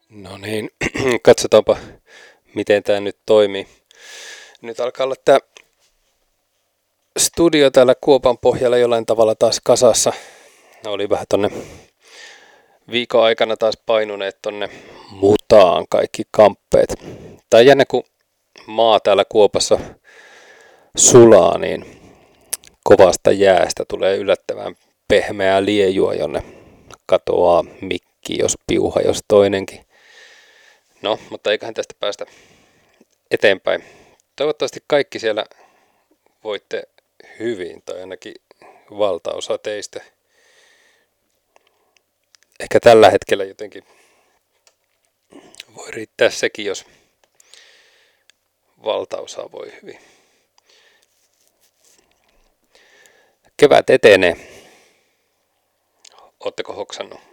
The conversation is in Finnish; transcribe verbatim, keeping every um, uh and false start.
No niin, katsotaanpa miten tämä nyt toimii. Nyt alkaa olla tämä studio täällä kuopan pohjalla jollain tavalla taas kasassa. Ne oli vähän tonne viikon aikana taas painuneet tonne mutaan kaikki kamppeet. Tää on jännä, kun maa täällä kuopassa sulaa, niin kovasta jäästä tulee yllättävän pehmeää liejua, jonne katoaa mikki, jos piuha, jos toinenkin. No, mutta eiköhän tästä päästä eteenpäin. Toivottavasti kaikki siellä voitte hyvin, tai ainakin valtaosa teistä. Ehkä tällä hetkellä jotenkin voi riittää sekin, jos valtaosa voi hyvin. Kevät etenee. Ootteko hoksannut?